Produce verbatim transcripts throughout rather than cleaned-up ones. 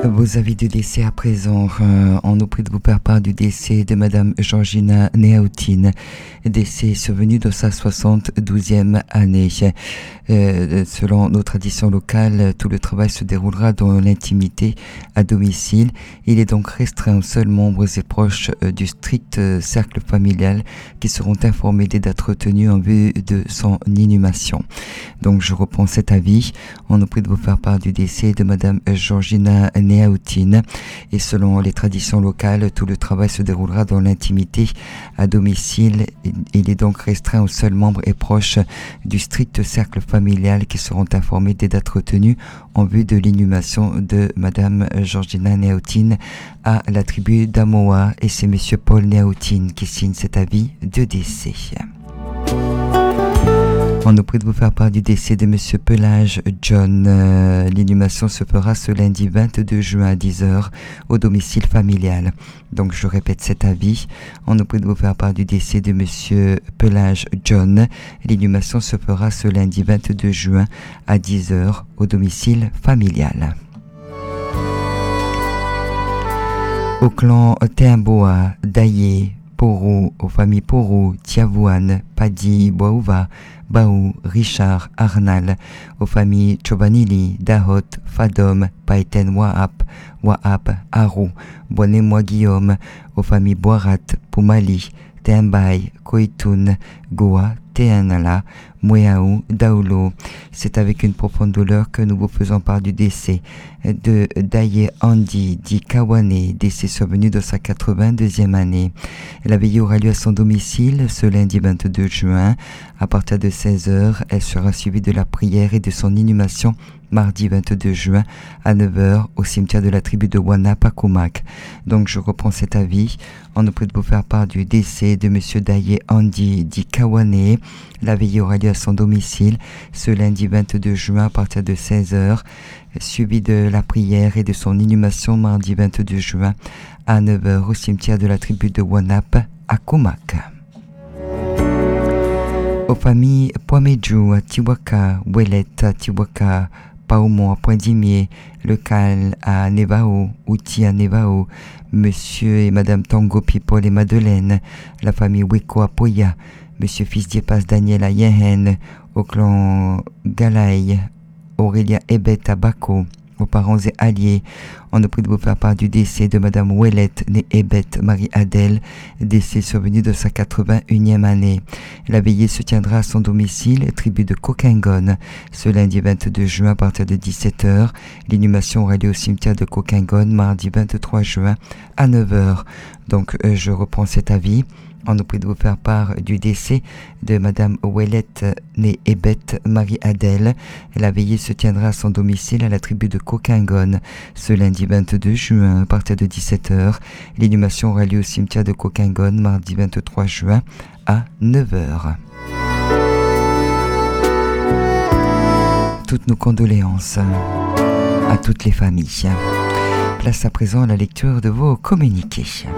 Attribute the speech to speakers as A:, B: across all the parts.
A: Vos avis de décès à présent. Euh, on nous prie de vous faire part du décès de Madame Georgina Néautine, décès survenu dans sa soixante-douzième année. Euh, selon nos traditions locales, tout le travail se déroulera dans l'intimité à domicile. Il est donc restreint aux seuls membres et proches euh, du strict euh, cercle familial qui seront informés des dates retenues en vue de son inhumation. Donc je reprends cet avis. On nous prie de vous faire part du décès de Madame Georgina Néautine, et selon les traditions locales, tout le travail se déroulera dans l'intimité à domicile. Il est donc restreint aux seuls membres et proches du strict cercle familial qui seront informés des dates retenues en vue de l'inhumation de Madame Georgina Néautine à la tribu d'Amoa, et c'est Monsieur Paul Néautine qui signe cet avis de décès. On nous prie de vous faire part du décès de Monsieur Pelage John. Euh, l'inhumation se fera ce lundi vingt-deux juin à dix heures au domicile familial. Donc je répète cet avis. On nous prie de vous faire part du décès de Monsieur Pelage John. L'inhumation se fera ce lundi vingt-deux juin à dix heures au domicile familial. Au clan Teamboa, Daye, Porou, aux familles Porou, Tiavouane, Padi, Boauva, Baou, Richard, Arnal, aux familles Chobanili, Dahot, Fadom, Paeten, Waap, Waap, Arou, Boinemois Guillaume, aux familles Boirat, Poumali, Tembay, Koitoun, Goa, Teanala, Mweaou, Daoulo. C'est avec une profonde douleur que nous vous faisons part du décès de Daye Andy dit Kawane, décès survenu dans sa quatre-vingt-deuxième année. La veillée aura lieu à son domicile ce lundi vingt-deux juin. À partir de seize heures, elle sera suivie de la prière et de son inhumation mardi vingt-deux juin à neuf heures au cimetière de la tribu de Wanap à Kumak. Donc je reprends cet avis. On nous prie de vous faire part du décès de Monsieur Daye Andy dit Kawane. La veillée aura lieu à son domicile ce lundi vingt-deux juin à partir de seize heures, suivi de la prière et de son inhumation mardi vingt-deux juin à neuf heures au cimetière de la tribu de Wanap à Kumak. Aux familles Poimedjou à Tiwaka, Ouellet à Tiwaka, Paumont à Poindimier, Le Cal à Nevao, Outi à Nevao, Monsieur et Madame Tango Pipol et Madeleine, la famille Weko à Poya, Monsieur Fils-Diepas Daniel à Yehen, au clan Galaï, Aurélia Ebet à Bako, aux parents et alliés. On nous prie de vous faire part du décès de Madame Ouellette, née Ebet Marie-Adèle, décès survenu de sa quatre-vingt-unième année. La veillée se tiendra à son domicile, tribu de Coquingon, ce lundi vingt-deux juin à partir de dix-sept heures. L'inhumation aura lieu au cimetière de Coquingon, mardi vingt-trois juin à neuf heures. Donc euh, je reprends cet avis. On nous prie de vous faire part du décès de Madame Ouellette, née Ebet Marie-Adèle. La veillée se tiendra à son domicile à la tribu de Coquingon ce lundi vingt-deux juin à partir de dix-sept heures. L'inhumation aura lieu au cimetière de Coquingon mardi vingt-trois juin à neuf heures. Toutes nos condoléances à toutes les familles. Place à présent à la lecture de vos communiqués.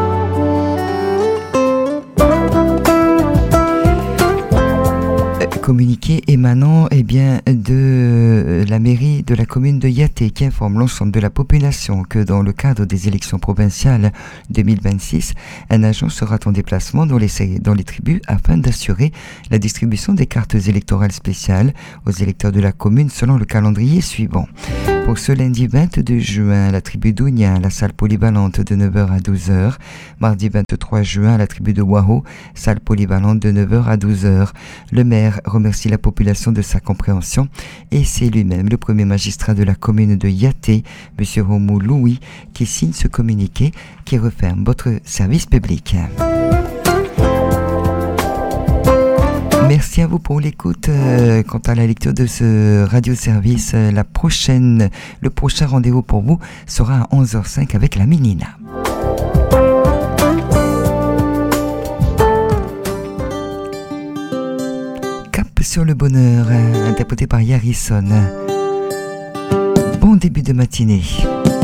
A: Communiqué émanant eh bien, de la mairie de la commune de Yaté qui informe l'ensemble de la population que dans le cadre des élections provinciales deux mille vingt-six, un agent sera en déplacement dans les, dans les tribus afin d'assurer la distribution des cartes électorales spéciales aux électeurs de la commune selon le calendrier suivant. Pour ce lundi vingt-deux juin, la tribu d'Ougna, la salle polyvalente de neuf heures à douze heures. Mardi vingt-trois juin, la tribu de Waho, salle polyvalente de neuf heures à douze heures. Le maire remercie la population de sa compréhension et c'est lui-même le premier magistrat de la commune de Yaté, M. Romou Louis, qui signe ce communiqué qui referme votre service public. Merci à vous pour l'écoute. Euh, quant à la lecture de ce radio-service, euh, la prochaine, le prochain rendez-vous pour vous sera à onze heures cinq avec la Minina. Cap sur le bonheur, euh, interprété par Yarrison. Bon début de matinée.